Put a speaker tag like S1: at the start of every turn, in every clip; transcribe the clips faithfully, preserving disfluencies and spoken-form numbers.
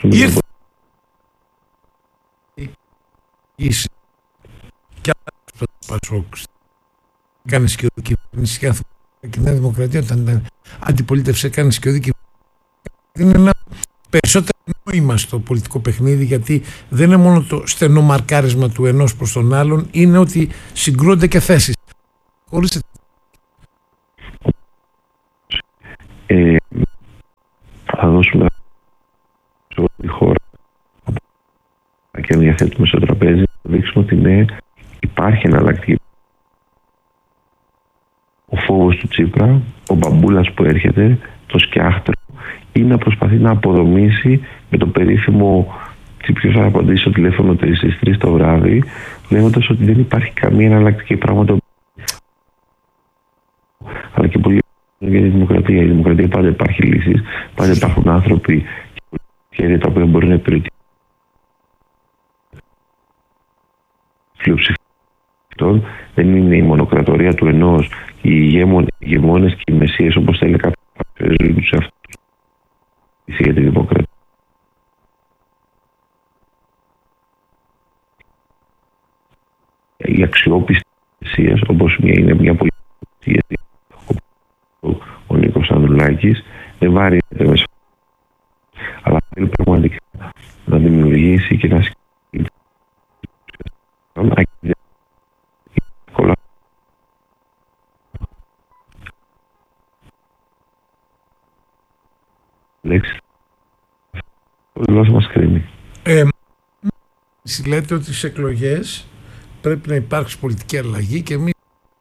S1: Ήρθε και άλλος Πασόκ έκανε σκιώδη κυβέρνηση και η Νέα Δημοκρατία όταν ήταν αντιπολίτευση έκανε σκιώδη κυβέρνηση. Είναι ένα περισσότερο νόημα στο πολιτικό παιχνίδι, γιατί δεν είναι μόνο το στενό μαρκάρισμα του ενός προς τον άλλον, είναι ότι συγκρούνται και θέσεις. Χωρίς...
S2: Ε, θα δώσουμε σε όλη τη χώρα και διαθέτουμε στο τραπέζι, θα δείξουμε ότι ναι, υπάρχει εναλλακτική. Ο φόβος του Τσίπρα, ο μπαμπούλας που έρχεται, το σκιάχτρο, είναι να προσπαθεί να αποδομήσει με το περίφημο τι ποιος θα απαντήσει στο τηλέφωνο στις τρεις το βράδυ, λέγοντας ότι δεν υπάρχει καμία εναλλακτική πράγματα. Αλλά και πολύ για τη δημοκρατία. Η δημοκρατία πάντα υπάρχει λύσεις, πάντα υπάρχουν άνθρωποι και τα οποία μπορεί να υπηρετήσουν. Δεν είναι η μονοκρατορία του ενός, οι ηγεμόνες και οι μεσίες, όπως θέλει κάποιος να ζωή τους αυτούς για τη δημοκρατία. Η αξιόπιστη μεσίας, όπως είναι μια πολιτική, ο Νίκος Ανδρουλάκης, δεν βάρεται μέσα. Αλλά θέλει πραγματικά να δημιουργήσει και να σκεφτεί λέξη. Ο λόγος μας κρίνει.
S1: Ε, λέτε ότι στις εκλογές πρέπει να υπάρξει πολιτική αλλαγή και εμείς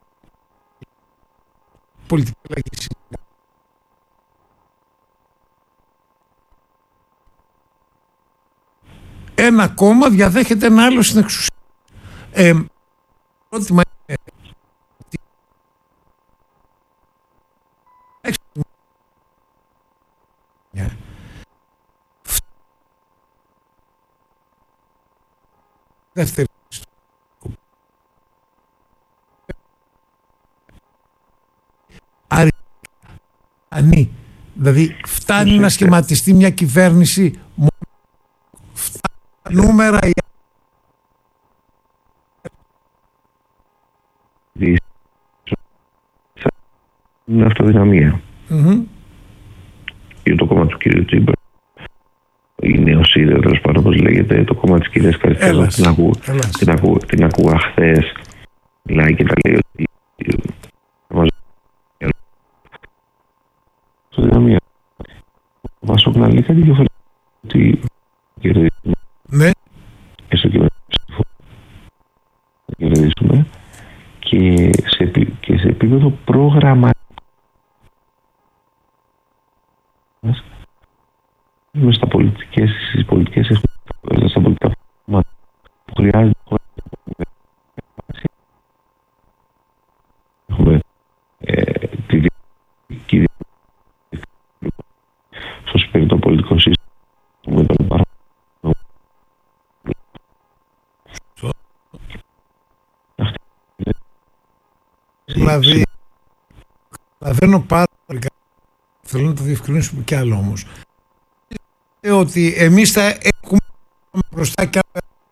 S1: πολιτική αλλαγή σήμερα. Ένα κόμμα διαδέχεται ένα άλλο στην εξουσία. Ε, ερώτημα είναι δεύτερη Αρι, δηλαδή φτάνει να σχηματιστεί μια κυβέρνηση μόνο φτάνει νούμερα ή...
S2: Είναι αυτοδυναμία.
S1: Mm-hmm.
S2: Για το κόμμα του κ. Τσίπρα, η νεοσύδερα, τέλος πάντων, όπως λέγεται, το κόμμα της κυρίας Καριστέλας, την, ακού, την, ακού, την ακούγα χθες, μιλάει και τα λέει ότι αυτοδυναμία. Ο Πασόκ να λέει κάτι διαφορετικό, ότι κερδίσουμε.
S1: Ναι.
S2: Και στο κείμενο ψήφο να κερδίσουμε και σε, και σε επίπεδο πρόγραμμα με στα πολιτικές, στις πολιτικές στα πολιτικά φορμάτα που χρειάζεται έχουμε ε, τη δική στο σπίτι το πολιτικό σύστημα με τον παράδειγμα.
S1: Δηλαδή καταλαβαίνω πάρα πολύ, θέλω να το διευκρινίσουμε κι άλλο όμως, ότι εμείς θα έχουμε μπροστά και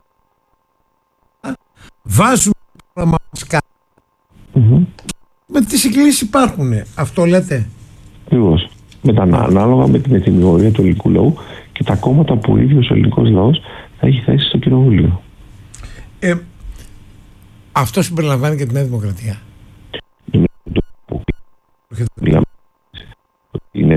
S1: βάζουμε το πρόγραμμα μας κάτω. Mm-hmm. Με τι συγκλήσεις υπάρχουν, αυτό λέτε?
S2: Ακριβώς. Μετά ανάλογα με την ετοιμιγωρία του ελληνικού λαού και τα κόμματα που ο ίδιος ο ελληνικός λαός θα έχει θέσει στο κοινοβούλιο.
S1: Ε, αυτό συμπεριλαμβάνει και τη Νέα Δημοκρατία.
S2: Είναι το που μιλάμε ότι είναι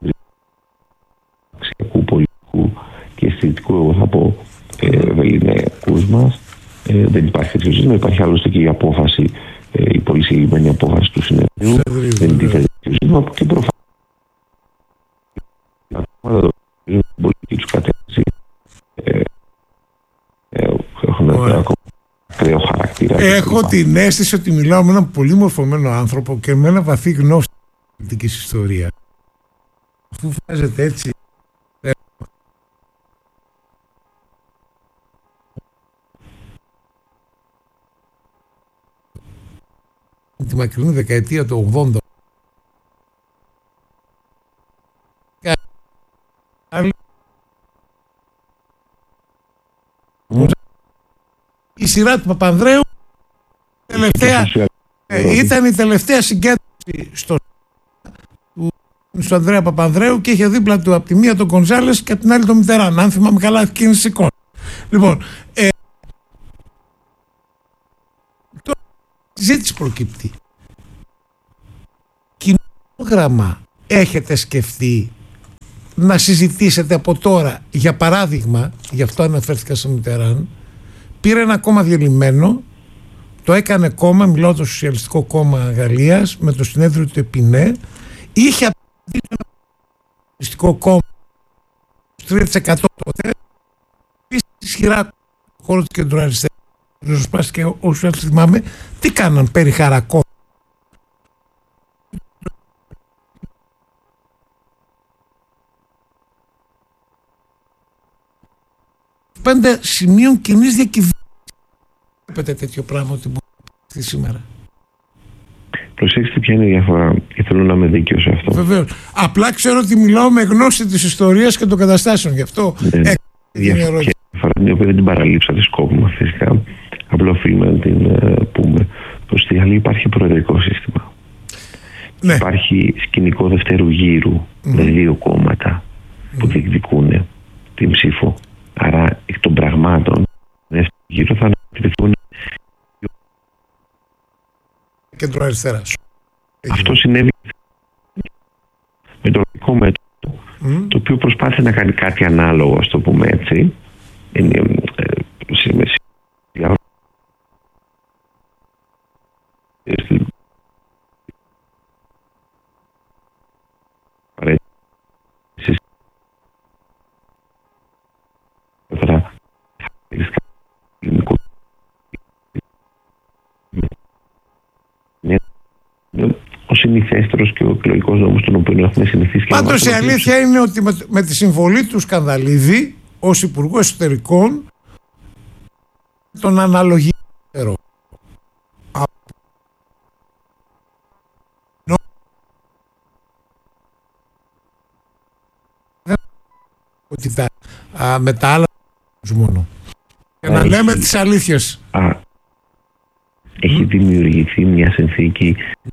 S2: αξιακού, πολιτικού και αισθητικού, εγώ θα πω, βεληναϊκούς μας. Ε, δεν υπάρχει τέτοιο σύστημα. Υπάρχει άλλωστε και η απόφαση, ε, η πολύ συγκεκριμένη απόφαση του συνεδρίου. Δεν τίθεται τέτοιο σύστημα και προφανώς την πολιτική τους κατεύθυνση έχουν ακόμα ακραίο χαρακτήρα.
S1: Έχω την αίσθηση ότι μιλάω με έναν πολύ μορφωμένο άνθρωπο και με ένα βαθύ γνώση της πολιτικής ιστορίας. Αφού φάζεται έτσι τη μακρινή δεκαετία του ογδόντα σειρά του Παπανδρέου τελευταία, ε, ήταν η τελευταία συγκέντρωση στο του Ανδρέα Παπανδρέου και είχε δίπλα του από τη μία τον Γκονζάλες και από την άλλη τον Μιτεράν. Αν θυμάμαι καλά, εκείνη τη εικόνα. Λοιπόν, ε, τώρα η συζήτηση προκύπτει. Κοινόγραμμα έχετε σκεφτεί να συζητήσετε από τώρα, για παράδειγμα, γι' αυτό αναφέρθηκα στο Μιτεράν, πήρε ένα κόμμα διελειμμένο, το έκανε κόμμα, μιλάω το Σοσιαλιστικό Κόμμα Γαλλίας, με το συνέδριο του Επινέ, είχε απαντήσει ένα Σοσιαλιστικό Κόμμα τρία τοις εκατό τότε, επίσης ισχυρά χώρο του κεντροαριστερού, ριζοσπάσει και όσους έτσι θυμάμαι, τι κάναν περί χαρακό. Πέντε σημείων κοινής διακυβέρνησης. Βλέπετε τέτοιο πράγμα ότι μπορεί να σήμερα.
S2: Προσέξτε ποια είναι η διαφορά και θέλω να είμαι δίκαιο σε αυτό.
S1: Βεβαίως. Απλά ξέρω ότι μιλάω με γνώση της ιστορίας και των καταστάσεων. Γι' αυτό
S2: ναι, η διαφορά την οποία δεν την παραλείψατε σκόπιμα φυσικά. Απλά οφείλουμε να την uh, πούμε. Πως στη Γαλλία υπάρχει προεδρικό σύστημα. Ναι. Υπάρχει σκηνικό δευτέρου γύρου mm. με δύο κόμματα mm. που διεκδικούν την ψήφο. Άρα εκ των πραγμάτων δεύτερο γύρο θα αναπτυχθούν.
S1: Κέντρο αριστερά.
S2: Αυτό συνέβη με το λαϊκό μέτωπο, mm. το οποίο προσπάθησε να κάνει κάτι ανάλογο, ας το πούμε έτσι. Είναι, ε, ο συνηθέστερος και ο εκλογικός νόμος τον οποίο έχουμε συνηθίσει.
S1: Πάντως η αλήθεια είναι ότι με, με τη συμβολή του Σκανδαλίδη ως Υπουργό Εσωτερικών τον αναλογιστερό ότι τα, α, με τα άλλα μόνο. Για να λέμε τις αλήθειες.
S2: Α, έχει δημιουργηθεί μια συνθήκη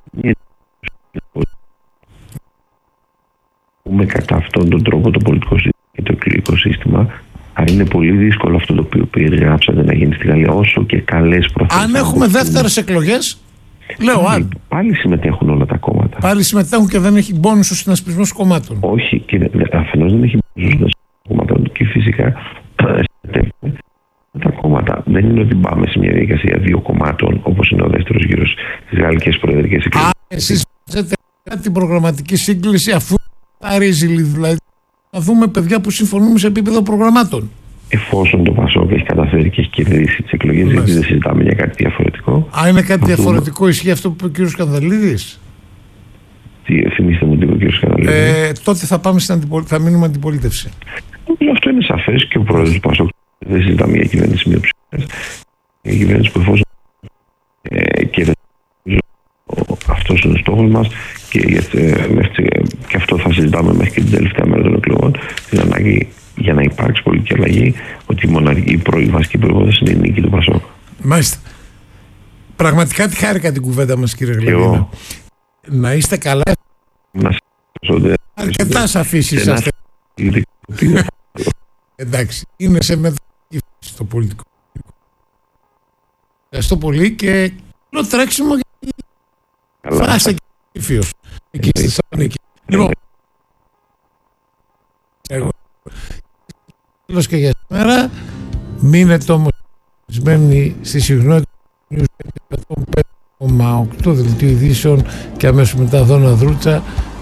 S2: με κατά αυτόν τον τρόπο το πολιτικό και το εκλογικό σύστημα. Άρα είναι πολύ δύσκολο αυτό το οποίο περιγράψατε να γίνει στη Γαλλία, όσο και καλές προθέσεις.
S1: Αν έχουμε δεύτερες εκλογές, λέω
S2: πάλι,
S1: αν.
S2: Πάλι συμμετέχουν όλα τα κόμματα.
S1: Πάλι συμμετέχουν και δεν έχει μπόνους ο συνασπισμός κομμάτων.
S2: Όχι, και αφενός δεν έχει μπόνους ο συνασπισμός κομμάτων και φυσικά συμμετέχουν τα κόμματα. Δεν είναι ότι πάμε σε μια διαδικασία δύο κομμάτων, όπως είναι ο δεύτερος γύρος στις γαλλικές προεδρικές εκλογές.
S1: Α, εσείς βάζετε την προγραμματική σύγκληση αφού αρίζει, δηλαδή να δούμε παιδιά που συμφωνούμε σε επίπεδο προγραμμάτων.
S2: Εφόσον το Πασόκ έχει καταφέρει και έχει κερδίσει τις εκλογές, γιατί δεν συζητάμε για κάτι διαφορετικό.
S1: Α, είναι κάτι διαφορετικό, δούμε... ισχύει αυτό που είπε ο κ. Σκανδαλίδης.
S2: Τι, θυμίστε μου τι είπε ο κ. Σκανδαλίδης.
S1: Ε, τότε θα, πάμε στην αντιπολ... θα μείνουμε αντιπολίτευση.
S2: Αυτό είναι σαφές και ο πρόεδρος του Πασόκ δεν συζητάμε για κυβέρνηση μειοψηφίας. Η κυβέρνηση που εφόσον ε, και αυτός είναι ο στόχος μας και, ε, και αυτό θα συζητάμε μέχρι και την τελευταία μέρα των εκλογών, την ανάγκη για να υπάρξει πολιτική αλλαγή, ότι η, μοναρχική, η βασική προϋπόθεση είναι η νίκη του Πασόκ.
S1: Μάλιστα. Πραγματικά τη χάρηκα την κουβέντα μας, κύριε Γλαδίνα. Να είστε καλά.
S2: Να σας
S1: αρκετά σαφείς είσαστε. Εντάξει, είναι σε μεταξύ στο πολιτικό. Ευχαριστώ πολύ και καλό τρέξιμο για φάσα και ψηφίος εκεί στη Θεσσαλονίκη. Λοιπόν, εγώ τέλος και για σήμερα. Μείνετε όμως συσμένοι στη συχνότητα εκατόν πέντε κόμμα οκτώ δελτίο ειδήσεων και αμέσως μετά Δώνα Δρούτσα.